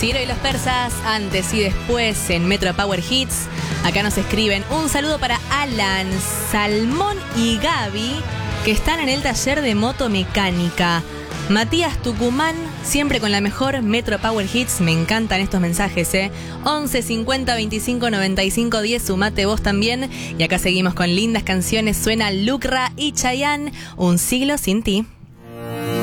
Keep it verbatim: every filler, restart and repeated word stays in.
Ciro y los persas, antes y después en Metro Power Hits. Acá nos escriben un saludo para Alan, Salmón y Gaby, que están en el taller de motomecánica. Matías Tucumán, siempre con la mejor Metro Power Hits. Me encantan estos mensajes, ¿eh? once cincuenta veinticinco noventa y cinco diez, sumate vos también. Y acá seguimos con lindas canciones. Suena Lucra y Chayanne, Un siglo sin ti.